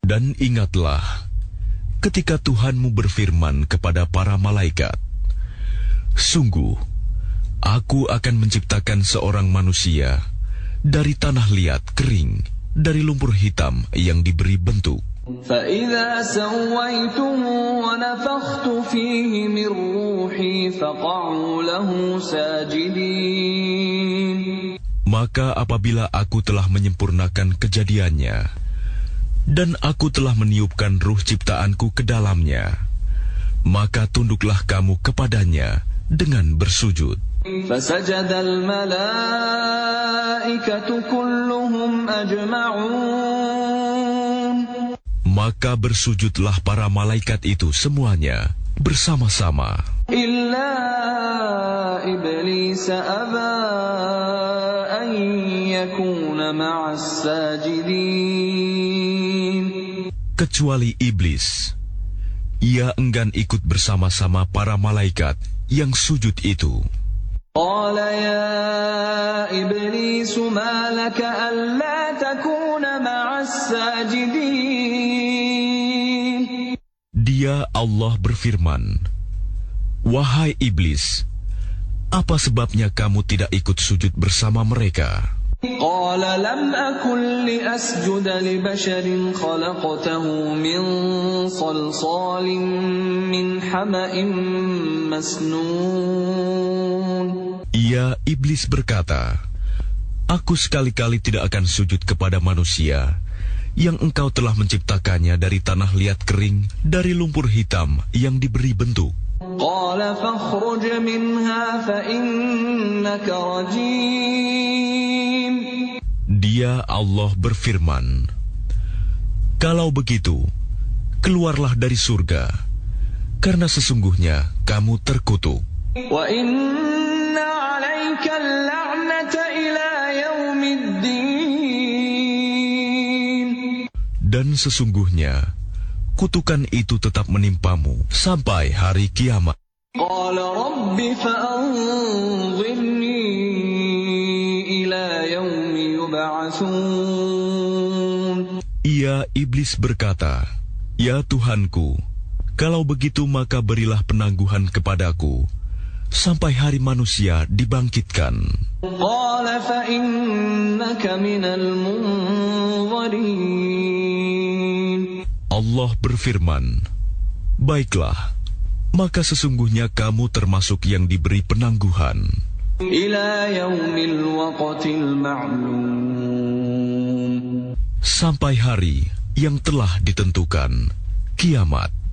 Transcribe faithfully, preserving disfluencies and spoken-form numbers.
Dan ingatlah ketika Tuhanmu berfirman kepada para malaikat, sungguh, aku akan menciptakan seorang manusia dari tanah liat kering, dari lumpur hitam yang diberi bentuk. فَإِذَا سَوَّيْتُهُ وَنَفَخْتُ فِيهِ مِنْ رُوحِي فَقَعُوا لَهُ سَاجِدِينَ. Maka apabila aku telah menyempurnakan kejadiannya, dan aku telah meniupkan ruh ciptaanku ke dalamnya, maka tunduklah kamu kepadanya dengan bersujud. فَسَجَدَ الْمَلَائِكَةُ كُلُّهُمْ أَجْمَعُونَ. Maka bersujudlah para malaikat itu semuanya bersama-sama. إِلَّا إِبْلِيسَ أَبَى أَن يَكُونَ مَعَ السَّاجِدِينَ. Kecuali iblis, ia enggan ikut bersama-sama para malaikat yang sujud itu. قال يا إبليس ما لك ألا تكون مع الساجدين. Dia Allah berfirman, wahai iblis, apa sebabnya kamu tidak ikut sujud bersama mereka? قال لم أكن لأسجد لبشر خلقته من صلصال من حمأ مسنون. Ia iblis berkata, aku sekali-kali tidak akan sujud kepada manusia yang engkau telah menciptakannya dari tanah liat kering, dari lumpur hitam yang diberi bentuk. قال فاخرج منها فإنك رجيم. Dia Allah berfirman, kalau begitu, keluarlah dari surga, karena sesungguhnya kamu terkutuk. وَإِنَّ عَلَيْكَ اللَّعْنَةَ إِلَى يَوْمِ الدِّينِ. Dan sesungguhnya kutukan itu tetap menimpamu sampai hari kiamat. قَالَ رَبِّ فَأَنظِرْنِي إِلَى يَوْمِ يُبْعَثُونَ. Ia iblis berkata, ya Tuhanku, kalau begitu maka berilah penangguhan kepadaku sampai hari manusia dibangkitkan. قَالَ فَإِنَّكَ مِنَ الْمُنظَرِينَ. Allah berfirman, baiklah, maka sesungguhnya kamu termasuk yang diberi penangguhan. إِلَى يَوْمِ الْوَقْتِ الْمَعْلُومِ. Sampai hari yang telah ditentukan, kiamat.